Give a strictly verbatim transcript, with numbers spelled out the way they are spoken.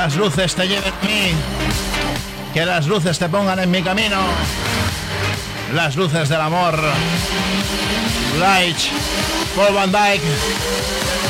las luces te lleven a mí. Que las luces te pongan en mi camino. Las luces del amor. Light, Paul Van Dyk.